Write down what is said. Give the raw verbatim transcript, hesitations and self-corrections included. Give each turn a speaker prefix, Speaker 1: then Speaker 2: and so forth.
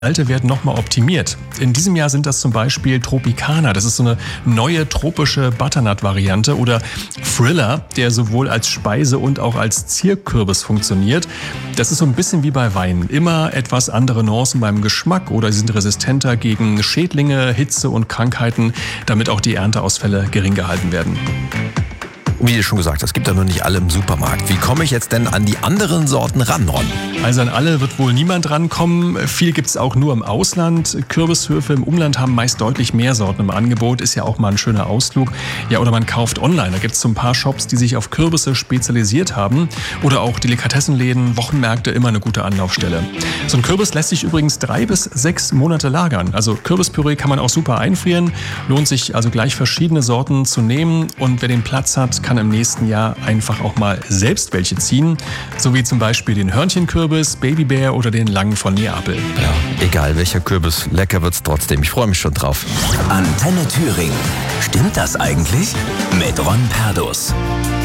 Speaker 1: Alte werden nochmal optimiert. In diesem Jahr sind das zum Beispiel Tropicana, das ist so eine neue tropische Butternut-Variante, oder Thriller, der sowohl als Speise und auch als Zierkürbis funktioniert. Das ist so ein bisschen wie bei Wein. Immer etwas andere Nuancen beim Geschmack oder sie sind resistenter gegen Schädlinge, Hitze und Krankheiten, damit auch die Ernteausfälle gering gehalten werden.
Speaker 2: Wie du schon gesagt hast, gibt da nur nicht alle im Supermarkt. Wie komme ich jetzt denn an die anderen Sorten ran, Ron?
Speaker 1: Also an alle wird wohl niemand rankommen. Viel gibt es auch nur im Ausland. Kürbishöfe im Umland haben meist deutlich mehr Sorten im Angebot. Ist ja auch mal ein schöner Ausflug. Ja, oder man kauft online. Da gibt es so ein paar Shops, die sich auf Kürbisse spezialisiert haben. Oder auch Delikatessenläden, Wochenmärkte, immer eine gute Anlaufstelle. So ein Kürbis lässt sich übrigens drei bis sechs Monate lagern. Also Kürbispüree kann man auch super einfrieren. Lohnt sich also gleich verschiedene Sorten zu nehmen. Und wer den Platz hat, kann im nächsten Jahr einfach auch mal selbst welche ziehen. So wie zum Beispiel den Hörnchenkürbis, Babybär oder den Langen von Neapel.
Speaker 2: Ja, egal welcher Kürbis, lecker wird's trotzdem. Ich freue mich schon drauf.
Speaker 3: Antenne Thüringen. Stimmt das eigentlich? Mit Ron Perdus.